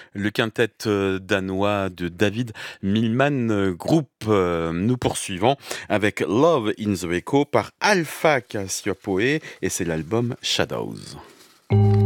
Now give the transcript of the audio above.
Le quintet danois de David Milman Group. Nous poursuivons avec Love in the Echo par Alpha Cassiopoe et c'est l'album Shadows.